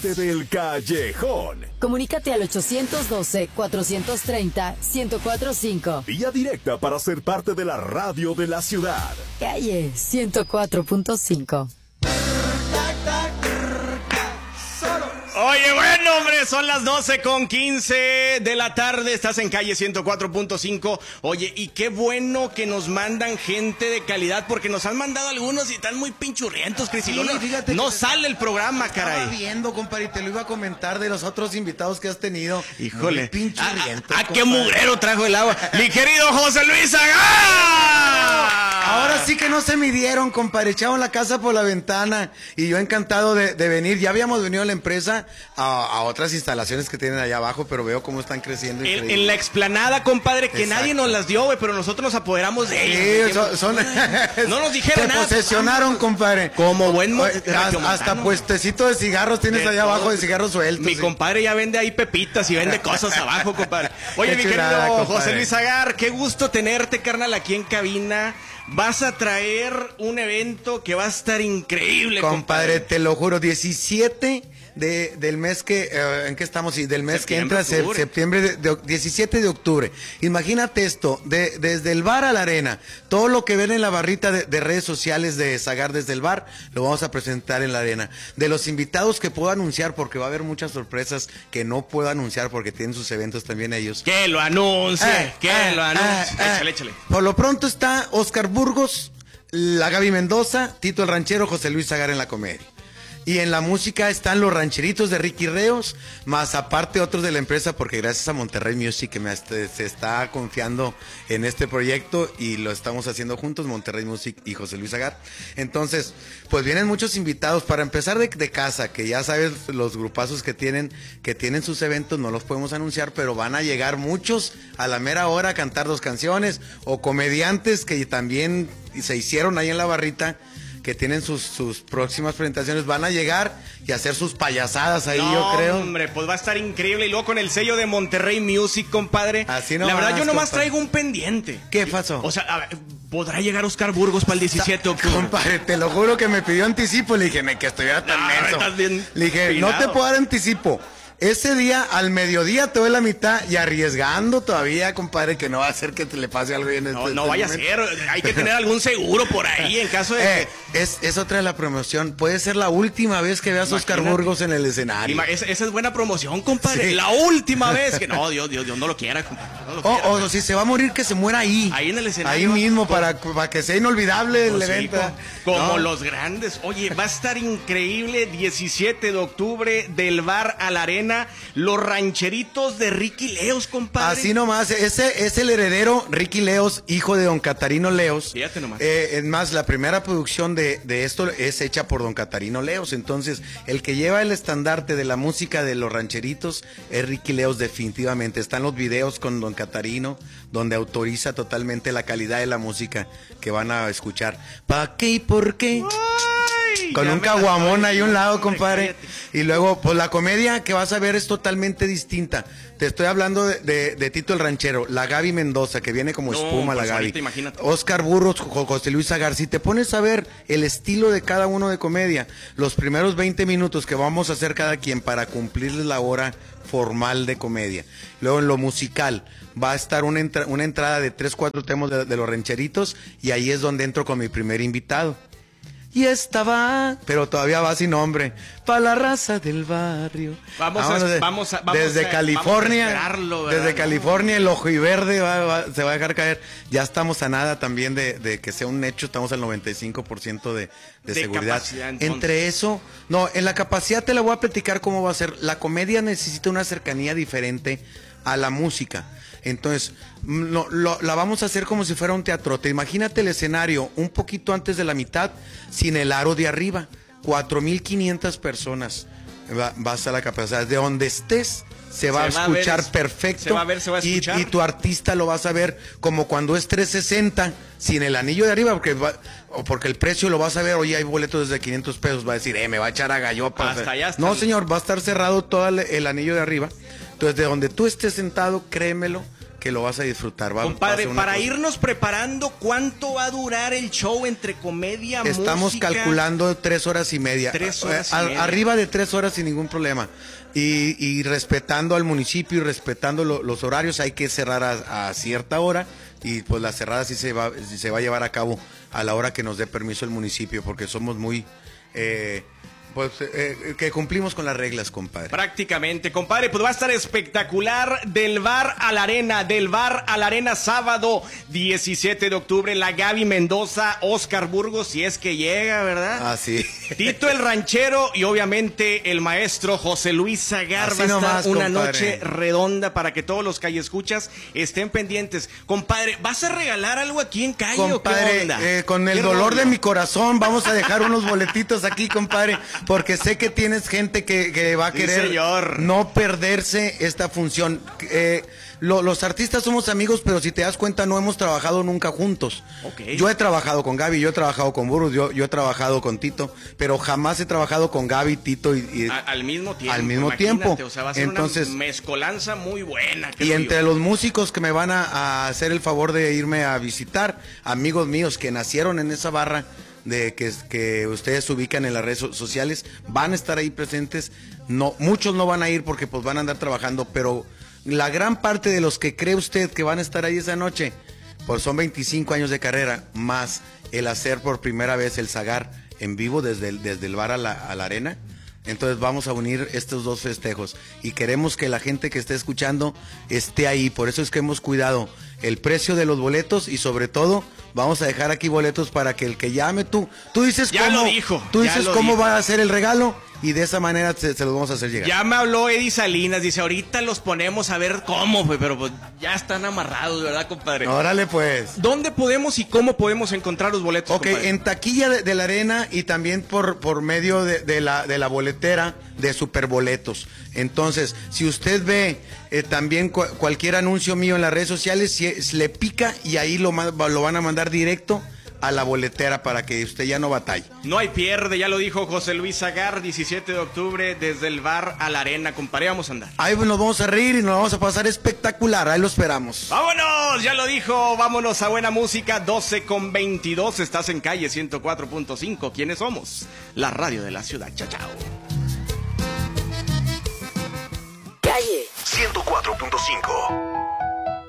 Del Callejón. Comunícate al 812-430-1045. Vía directa para ser parte de la radio de la ciudad. Calle 104.5. Oye, bueno, hombre, son las 12:15 de la tarde, estás en calle 104.5. Oye, y qué bueno que nos mandan gente de calidad, porque nos han mandado algunos y están muy pinchurrientos, Cris. Sí, no sale el programa, estaba caray. viendo, compadre, y te lo iba a comentar de los otros invitados que has tenido. Híjole. Muy pinchurrientos, Qué mugrero trajo el agua. Mi querido José Luis Agar. Ahora sí que no se midieron, compadre, echaron la casa por la ventana y yo encantado de venir. Ya habíamos venido a la empresa a otras instalaciones que tienen allá abajo, pero veo cómo están creciendo. En la explanada, compadre, que Exacto. Nadie nos las dio, güey, pero nosotros nos apoderamos de ellas. No nos dijeron nada. Se posesionaron, compadre. Como buen hasta puestecito de cigarros tienes allá abajo, de cigarros sueltos. Mi compadre ya vende ahí pepitas y vende cosas abajo, compadre. Oye, mi chulada, querido compadre. José Luis Agar, qué gusto tenerte, carnal, aquí en cabina. Vas a traer un evento que va a estar increíble, compadre. Te lo juro, 17 del mes que, ¿en qué estamos? Sí, del mes Septiembre, que entra, septiembre, 17 de octubre. Imagínate esto, desde el bar a la arena, todo lo que ven en la barrita de redes sociales de Zagar desde el bar, lo vamos a presentar en la arena. De los invitados que puedo anunciar, porque va a haber muchas sorpresas que no puedo anunciar porque tienen sus eventos también ellos. Que lo anuncie, lo anuncie. Échale. Por lo pronto está Oscar Burgos, la Gaby Mendoza, Tito el Ranchero, José Luis Agar en la comedia. Y en la música están los rancheritos de Ricky Reos, más aparte otros de la empresa, porque gracias a Monterrey Music que se está confiando en este proyecto y lo estamos haciendo juntos, Monterrey Music y José Luis Agar. Entonces, pues vienen muchos invitados para empezar de casa, que ya sabes los grupazos que tienen sus eventos, no los podemos anunciar, pero van a llegar muchos a la mera hora a cantar 2 canciones, o comediantes que también se hicieron ahí en la barrita, que tienen sus próximas presentaciones, van a llegar y hacer sus payasadas ahí, yo creo. Hombre, pues va a estar increíble. Y luego con el sello de Monterrey Music, compadre. Así la verdad, yo nomás traigo un pendiente. ¿Qué pasó? O sea, a ver, ¿podrá llegar Oscar Burgos para el 17 de octubre? Compadre, te lo juro que me pidió anticipo. Le dije, que estuviera tan menso. Estás bien le dije, pinado. no te puedo dar anticipo. Ese día, al mediodía, te doy la mitad y arriesgando todavía, compadre, que no va a ser que te le pase algo en No vaya a ser. Hay que tener algún seguro por ahí en caso de... Es otra de la promoción. Puede ser la última vez que veas a Oscar Burgos en el escenario. Esa es buena promoción, compadre. Sí. La última vez que... No, Dios no lo quiera, compadre. No lo quiera, o si se va a morir, que se muera ahí. Ahí en el escenario. Ahí mismo, para que sea inolvidable el Pues sí, evento. como los grandes. Oye, va a estar increíble 17 de octubre del bar a la arena. Los rancheritos de Ricky Leos, compadre. Así nomás, ese es el heredero, Ricky Leos, hijo de don Catarino Leos. Fíjate nomás. Es más, la primera producción de esto es hecha por don Catarino Leos. Entonces, el que lleva el estandarte de la música de los rancheritos es Ricky Leos, definitivamente. Están los videos con don Catarino, donde autoriza totalmente la calidad de la música que van a escuchar. ¿Pa' qué y por qué? Ay, Con un caguamón ahí a un lado, compadre. Cállate. Y luego, pues la comedia que vas a ver es totalmente distinta. Te estoy hablando de Tito el Ranchero, la Gaby Mendoza, que viene como espuma, la pues Gaby. ahorita imagínate. Oscar Burros, José Luis Agar. Si te pones a ver el estilo de cada uno de comedia, los primeros 20 minutos que vamos a hacer cada quien para cumplirles la hora formal de comedia. Luego en lo musical va a estar una entrada de 3-4 temas de los rancheritos, y ahí es donde entro con mi primer invitado. Y esta va, pero todavía va sin nombre, para la raza del barrio. Vamos desde California, vamos a esperarlo, ¿verdad? desde California, el ojiverde se va a dejar caer. Ya estamos a nada también de que sea un hecho, estamos al 95% de seguridad. Entre eso, en la capacidad te la voy a platicar cómo va a ser. La comedia necesita una cercanía diferente a la música. Entonces, la vamos a hacer como si fuera un teatrote. Imagínate el escenario un poquito antes de la mitad, sin el aro de arriba. 4,500 personas va a estar la capacidad. De donde estés, se va a escuchar perfecto. Se va a escuchar. Y tu artista lo vas a ver como cuando es 360, sin el anillo de arriba, porque el precio lo vas a ver. Oye, hay boletos desde 500 pesos. Va a decir, me va a echar a gallopa. Hasta allá está. No, señor, va a estar cerrado todo el anillo de arriba. Entonces, de donde tú estés sentado, créemelo, que lo vas a disfrutar. Compadre, para irnos preparando, ¿cuánto va a durar el show entre comedia, Estamos música? calculando 3 horas y media. 3 horas y media. Arriba de 3 horas sin ningún problema. Y respetando al municipio y respetando los horarios, hay que cerrar a cierta hora. Y pues la cerrada sí se va a llevar a cabo a la hora que nos dé permiso el municipio, porque somos muy... que cumplimos con las reglas, compadre. Prácticamente, compadre, pues va a estar espectacular. Del bar a la arena, sábado 17 de octubre, la Gaby Mendoza, Oscar Burgos, si es que llega, ¿verdad? Ah, sí. Tito el Ranchero y obviamente el maestro José Luis Zagar. Así va a estar nomás, una compadre. noche redonda para que todos los calleescuchas estén pendientes. Compadre, ¿vas a regalar algo aquí en Calle Compadre, o qué onda? con el ¿Qué dolor rollo? de mi corazón, vamos a dejar unos boletitos aquí, compadre, porque sé que tienes gente que va a Sí, querer señor. no perderse esta función. Los artistas somos amigos, pero si te das cuenta no hemos trabajado nunca juntos. Ok. Yo he trabajado con Gaby, yo he trabajado con Burgos, yo he trabajado con Tito, pero jamás he trabajado con Gaby, Tito y Al mismo tiempo. al mismo imagínate, tiempo. O sea, va a ser Entonces, una mezcolanza muy buena. y entre los músicos que me van a hacer el favor de irme a visitar, amigos míos que nacieron en esa barra de que ustedes ubican en las redes sociales, van a estar ahí presentes. No, muchos no van a ir porque pues van a andar trabajando, pero la gran parte de los que cree usted que van a estar ahí esa noche, pues son 25 años de carrera, más el hacer por primera vez el Zagar en vivo desde el bar a la arena. Entonces vamos a unir estos dos festejos y queremos que la gente que esté escuchando esté ahí. Por eso es que hemos cuidado el precio de los boletos y sobre todo vamos a dejar aquí boletos para que el que llame, tú dices Ya cómo, lo dijo, tú ya dices lo cómo dijo. va a ser el regalo y de esa manera se los vamos a hacer llegar. Ya me habló Eddie Salinas, dice, ahorita los ponemos a ver cómo, pero pues ya están amarrados, ¿verdad, compadre? Órale pues. ¿Dónde podemos y cómo podemos encontrar los boletos, Ok, compadre? en taquilla de la arena y también por medio de la boletera de Superboletos. Entonces, si usted ve también cualquier anuncio mío en las redes sociales, si le pica y ahí lo van a mandar directo a la boletera para que usted ya no batalle. No hay pierde, ya lo dijo José Luis Zagar, 17 de octubre, desde el bar a la arena, compadre, vamos a andar. Ahí nos vamos a reír y nos vamos a pasar espectacular, ahí lo esperamos. ¡Vámonos! Ya lo dijo, vámonos a buena música, 12:22, estás en Calle 104.5. ¿Quiénes somos? La radio de la ciudad, chao, chao. Calle 104.5.